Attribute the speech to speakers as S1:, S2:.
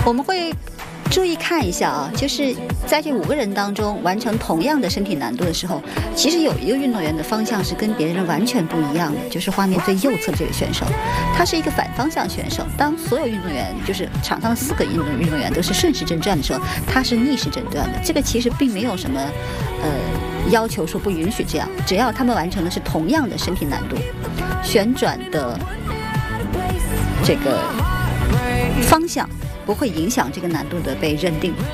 S1: 我们会注意看一下啊，就是在这5个人当中完成同样的身体难度的时候，其实有一个运动员的方向是跟别人完全不一样的，就是画面最右侧这个选手，他是一个反方向选手。当所有运动员就是场上4个运动员都是顺时针转的时候，他是逆时针转的。这个其实并没有什么要求说不允许这样，只要他们完成的是同样的身体难度，旋转的这个方向不会影响这个难度的被认定。